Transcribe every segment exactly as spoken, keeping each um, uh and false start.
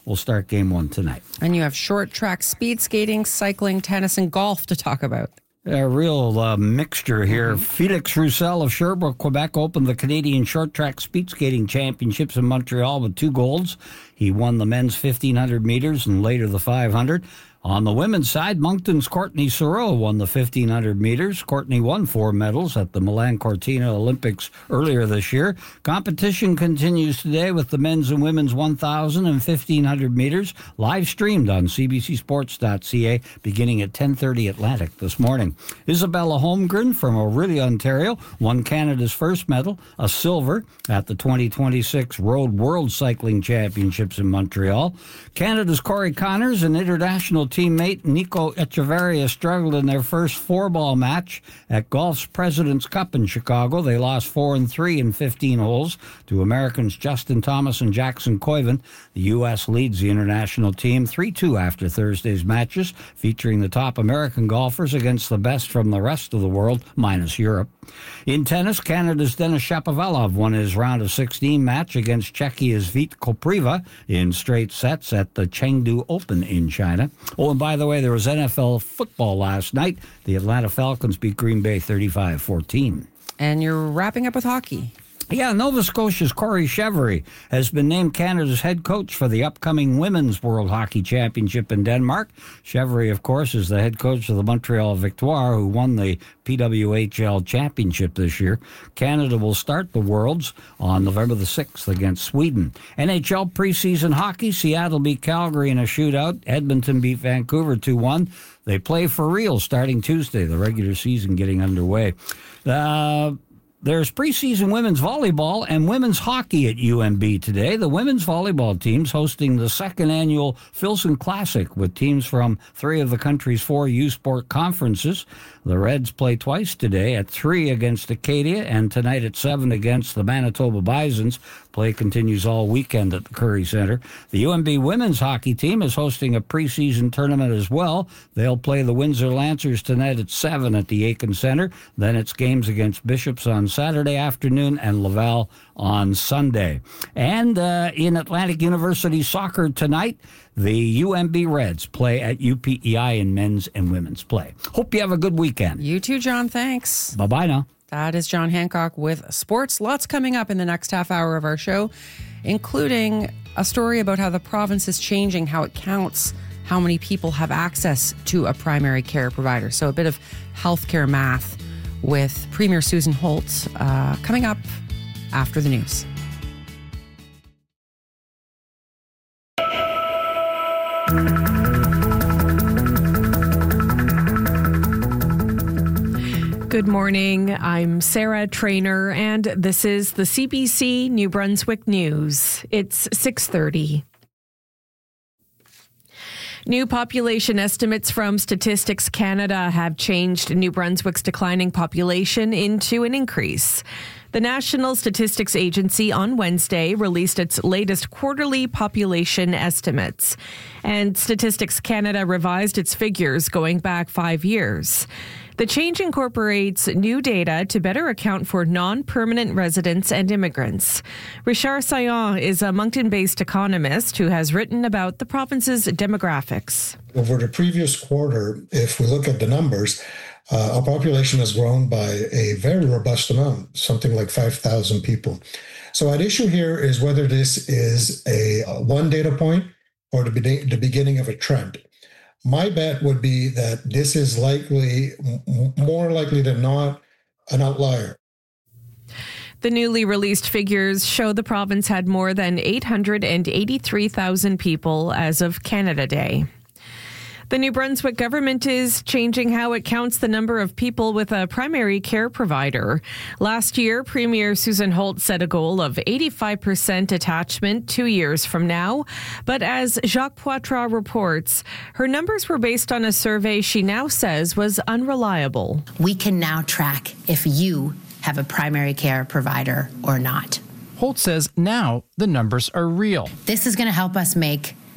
will start game one tonight. And you have short track, speed skating, cycling, tennis, and golf to talk about. A real uh, mixture here. Mm-hmm. Felix Roussel of Sherbrooke, Quebec, opened the Canadian Short Track Speed Skating Championships in Montreal with two golds. He won the men's fifteen hundred meters and later the five hundred. On the women's side, Moncton's Courtney Sorrell won the fifteen hundred meters. Courtney won four medals at the Milan Cortina Olympics earlier this year. Competition continues today with the men's and women's one thousand and fifteen hundred meters, live streamed on c b c sports dot c a beginning at ten thirty Atlantic this morning. Isabella Holmgren from Orillia, Ontario, won Canada's first medal, a silver, at the twenty twenty-six Road World Cycling Championships in Montreal. Canada's Corey Connors and international teammate Nico Echeverria struggled in their first four-ball match at golf's President's Cup in Chicago. They lost four and three in fifteen holes to Americans Justin Thomas and Jackson Koiven. The U S leads the international team three two after Thursday's matches, featuring the top American golfers against the best from the rest of the world, minus Europe. In tennis, Canada's Denis Shapovalov won his round of sixteen match against Czechia's Vít Kopriva in straight sets at the Chengdu Open in China. Oh, and by the way, there was N F L football last night. The Atlanta Falcons beat Green Bay thirty-five fourteen. And you're wrapping up with hockey. Yeah, Nova Scotia's Corey Chevry has been named Canada's head coach for the upcoming Women's World Hockey Championship in Denmark. Chevry, of course, is the head coach of the Montreal Victoire, who won the P W H L Championship this year. Canada will start the Worlds on November the sixth against Sweden. N H L preseason hockey, Seattle beat Calgary in a shootout. Edmonton beat Vancouver two one. They play for real starting Tuesday, the regular season getting underway. Uh... There's preseason women's volleyball and women's hockey at U M B today. The women's volleyball team's hosting the second annual Filson Classic with teams from three of the country's four U Sport conferences. The Reds play twice today, at three against Acadia and tonight at seven against the Manitoba Bisons. Play continues all weekend at the Curry Center. The U M B women's hockey team is hosting a preseason tournament as well. They'll play the Windsor Lancers tonight at seven at the Aiken Center. Then it's games against Bishops on Saturday afternoon and Laval on Sunday. And uh, in Atlantic University soccer tonight, the U M B Reds play at U P E I in men's and women's play. Hope you have a good weekend. You too, John. Thanks. Bye-bye now. That is John Hancock with sports. Lots coming up in the next half hour of our show, including a story about how the province is changing how it counts how many people have access to a primary care provider. So a bit of healthcare math with Premier Susan Holt uh, coming up after the news. Good morning. I'm Sarah Trainer, and this is the C B C New Brunswick News. It's six thirty. New population estimates from Statistics Canada have changed New Brunswick's declining population into an increase. The National Statistics Agency on Wednesday released its latest quarterly population estimates, and Statistics Canada revised its figures going back five years. The change incorporates new data to better account for non-permanent residents and immigrants. Richard Saillant is a Moncton-based economist who has written about the province's demographics. Over the previous quarter, if we look at the numbers, uh, our population has grown by a very robust amount, something like five thousand people. So at issue here is whether this is a uh, one data point or the, be- the beginning of a trend. My bet would be that this is likely, m- more likely than not, an outlier. The newly released figures show the province had more than eight hundred eighty-three thousand people as of Canada Day. The New Brunswick government is changing how it counts the number of people with a primary care provider. Last year, Premier Susan Holt set a goal of eighty-five percent attachment two years from now. But as Jacques Poitras reports, her numbers were based on a survey she now says was unreliable. We can now track if you have a primary care provider or not. Holt says now the numbers are real. This is going to help us make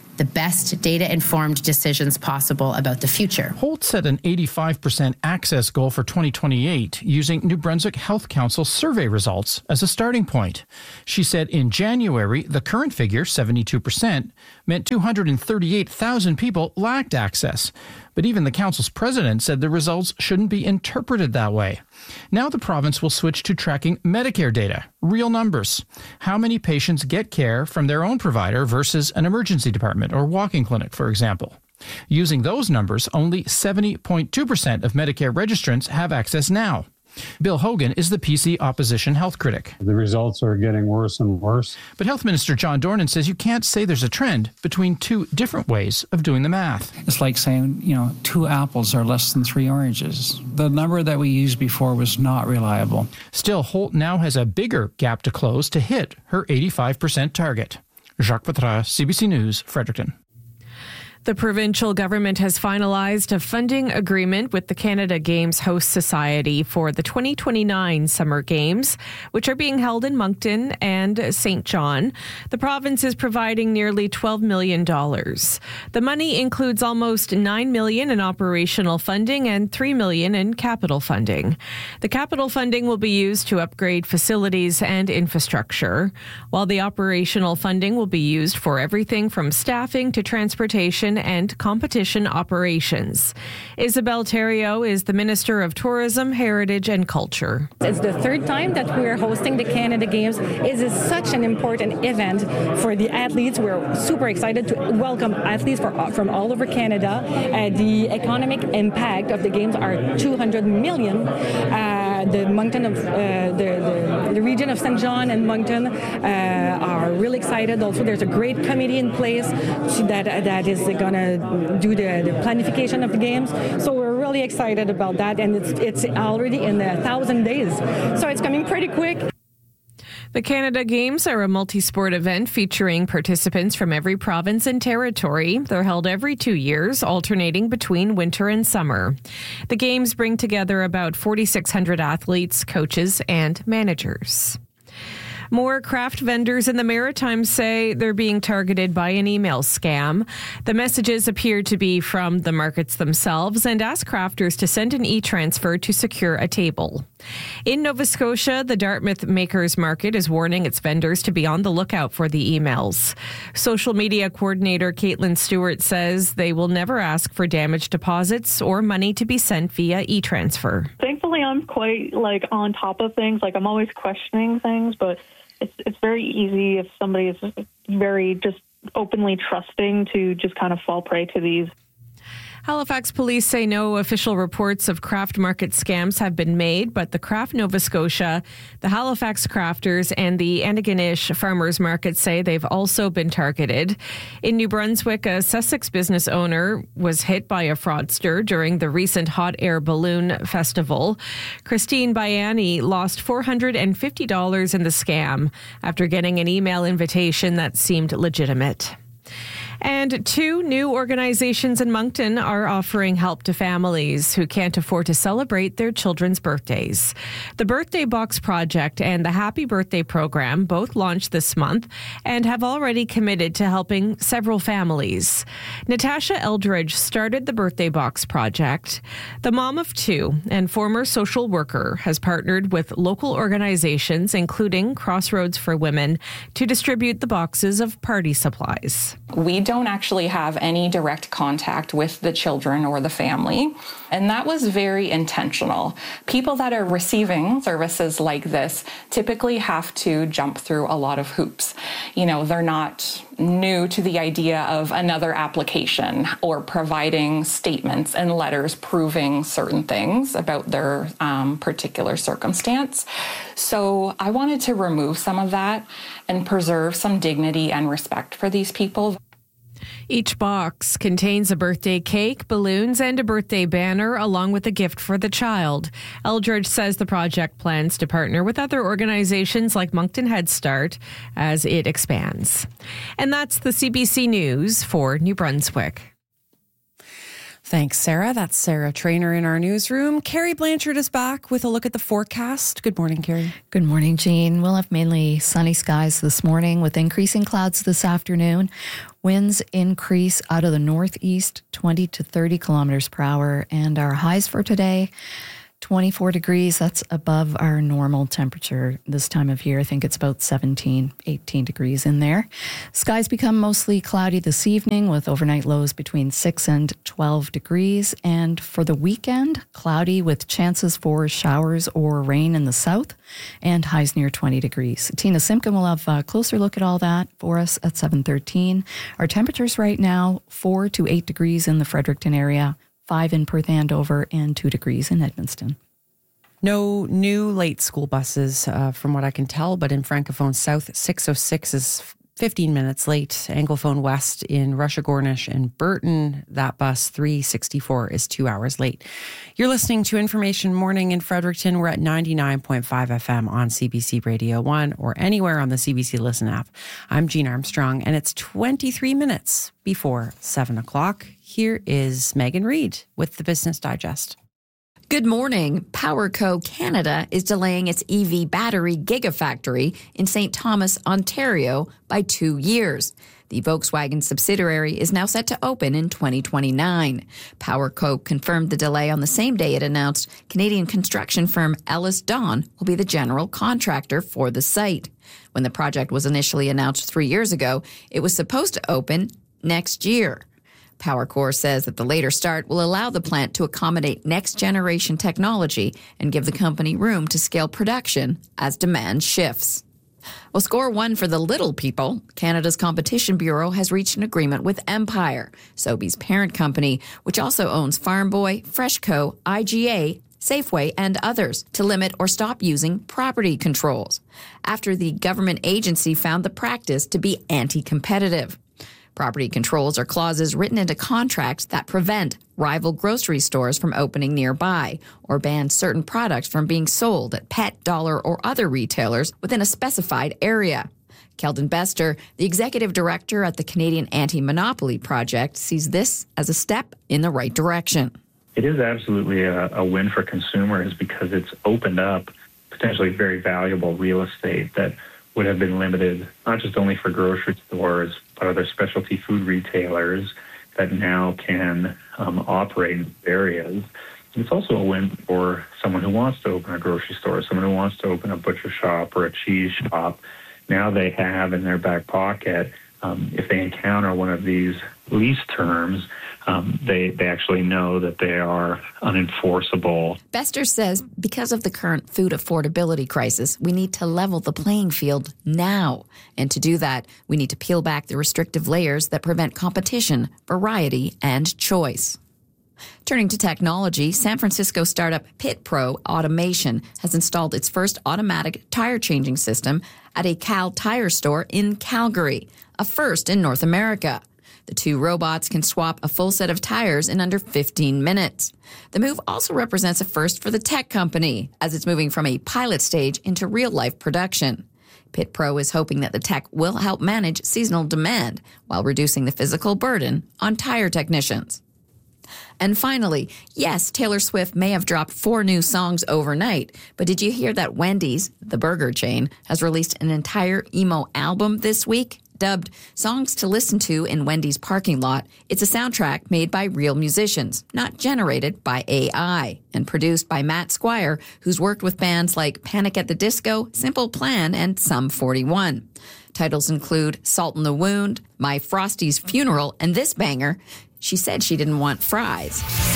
the best data-informed decisions possible about the future. Holt set an eighty-five percent access goal for twenty twenty-eight using New Brunswick Health Council survey results as a starting point. She said in January, the current figure, seventy-two percent, meant two hundred thirty-eight thousand people lacked access. But even the council's president said the results shouldn't be interpreted that way. Now the province will switch to tracking Medicare data, real numbers. How many patients get care from their own provider versus an emergency department or walk-in clinic, for example. Using those numbers, only seventy point two percent of Medicare registrants have access now. Bill Hogan is the P C opposition health critic. The results are getting worse and worse. But Health Minister John Dornan says you can't say there's a trend between two different ways of doing the math. It's like saying, you know, two apples are less than three oranges. The number that we used before was not reliable. Still, Holt now has a bigger gap to close to hit her eighty-five percent target. Jacques Patras, C B C News, Fredericton. The provincial government has finalized a funding agreement with the Canada Games Host Society for the twenty twenty-nine Summer Games, which are being held in Moncton and Saint John. The province is providing nearly twelve million dollars. The money includes almost nine million dollars in operational funding and three million dollars in capital funding. The capital funding will be used to upgrade facilities and infrastructure, while the operational funding will be used for everything from staffing to transportation and competition operations. Isabel Theriault is the Minister of Tourism, Heritage and Culture. It's the third time that we're hosting the Canada Games. It is such an important event for the athletes. We're super excited to welcome athletes for, from all over Canada. Uh, the economic impact of the games are two hundred million. Uh, the Moncton of uh, the, the, the region of Saint John and Moncton uh, are really excited. Also, there's a great committee in place that that is going to do the, the planification of the games. So we're really excited about that, and it's it's already in a thousand days. So it's coming pretty quick. The Canada Games are a multi-sport event featuring participants from every province and territory. They're held every two years, alternating between winter and summer. The Games bring together about forty-six hundred athletes, coaches, and managers. More craft vendors in the Maritimes say they're being targeted by an email scam. The messages appear to be from the markets themselves and ask crafters to send an e-transfer to secure a table. In Nova Scotia, the Dartmouth Makers Market is warning its vendors to be on the lookout for the emails. Social media coordinator Caitlin Stewart says they will never ask for damaged deposits or money to be sent via e-transfer. Thankfully, I'm quite like on top of things. Like I'm always questioning things, but it's it's very easy if somebody is very just openly trusting to just kind of fall prey to these. Halifax police say no official reports of craft market scams have been made, but the Craft Nova Scotia, the Halifax Crafters, and the Antigonish Farmers Market say they've also been targeted. In New Brunswick, a Sussex business owner was hit by a fraudster during the recent Hot Air Balloon Festival. Christine Bayani lost four hundred fifty dollars in the scam after getting an email invitation that seemed legitimate. And two new organizations in Moncton are offering help to families who can't afford to celebrate their children's birthdays. The Birthday Box Project and the Happy Birthday Program both launched this month and have already committed to helping several families. Natasha Eldridge started the Birthday Box Project. The mom of two and former social worker has partnered with local organizations, including Crossroads for Women, to distribute the boxes of party supplies. We don't actually have any direct contact with the children or the family, and that was very intentional. People that are receiving services like this typically have to jump through a lot of hoops. You know, they're not new to the idea of another application or providing statements and letters proving certain things about their um, particular circumstance. So I wanted to remove some of that and preserve some dignity and respect for these people. Each box contains a birthday cake, balloons, and a birthday banner, along with a gift for the child. Eldridge says the project plans to partner with other organizations like Moncton Head Start as it expands. And that's the C B C News for New Brunswick. Thanks, Sarah. That's Sarah Trainer in our newsroom. Carrie Blanchard is back with a look at the forecast. Good morning, Carrie. Good morning, Jean. We'll have mainly sunny skies this morning with increasing clouds this afternoon. Winds increase out of the northeast, twenty to thirty kilometers per hour. And our highs for today, twenty-four degrees. That's above our normal temperature this time of year. I think it's about seventeen, eighteen degrees in there. Skies become mostly cloudy this evening with overnight lows between six and twelve degrees. And for the weekend, cloudy with chances for showers or rain in the south and highs near twenty degrees. Tina Simpkin will have a closer look at all that for us at seven thirteen. Our temperatures right now, four to eight degrees in the Fredericton area, five in Perth Andover, and two degrees in Edmundston. No new late school buses, uh, from what I can tell, but in Francophone South, six oh six is fifteen minutes late. Anglophone West in Russia-Gornish and Burton, that bus, three sixty-four, is two hours late. You're listening to Information Morning in Fredericton. We're at ninety-nine point five F M on C B C Radio one or anywhere on the C B C Listen app. I'm Jean Armstrong, and it's twenty-three minutes before seven o'clock. Here is Megan Reid with the Business Digest. Good morning. PowerCo Canada is delaying its E V battery gigafactory in Saint Thomas, Ontario by two years. The Volkswagen subsidiary is now set to open in twenty twenty-nine. PowerCo confirmed the delay on the same day it announced Canadian construction firm Ellis Dawn will be the general contractor for the site. When the project was initially announced three years ago, it was supposed to open next year. PowerCo says that the later start will allow the plant to accommodate next-generation technology and give the company room to scale production as demand shifts. Well, score one for the little people. Canada's Competition Bureau has reached an agreement with Empire, Sobeys' parent company, which also owns Farm Boy, Freshco, I G A, Safeway, and others, to limit or stop using property controls, after the government agency found the practice to be anti-competitive. Property controls are clauses written into contracts that prevent rival grocery stores from opening nearby or ban certain products from being sold at pet, dollar, or other retailers within a specified area. Keldon Bester, the executive director at the Canadian Anti-Monopoly Project, sees this as a step in the right direction. It is absolutely a, a win for consumers because it's opened up potentially very valuable real estate that would have been limited not just only for grocery stores, but other specialty food retailers that now can um, operate in areas. It's also a win for someone who wants to open a grocery store, someone who wants to open a butcher shop or a cheese shop. Now they have in their back pocket, um, if they encounter one of these lease terms, um, they, they actually know that they are unenforceable. Bester says because of the current food affordability crisis, we need to level the playing field now. And to do that, we need to peel back the restrictive layers that prevent competition, variety, and choice. Turning to technology, San Francisco startup PitPro Automation has installed its first automatic tire changing system at a Cal Tire store in Calgary, a first in North America. The two robots can swap a full set of tires in under fifteen minutes. The move also represents a first for the tech company, as it's moving from a pilot stage into real-life production. PitPro is hoping that the tech will help manage seasonal demand while reducing the physical burden on tire technicians. And finally, yes, Taylor Swift may have dropped four new songs overnight, but did you hear that Wendy's, the burger chain, has released an entire emo album this week? Dubbed Songs to Listen to in Wendy's Parking Lot, it's a soundtrack made by real musicians, not generated by A I, and produced by Matt Squire, who's worked with bands like Panic at the Disco, Simple Plan, and Sum forty-one. Titles include Salt in the Wound, My Frosty's Funeral, and this banger, She Said She Didn't Want Fries.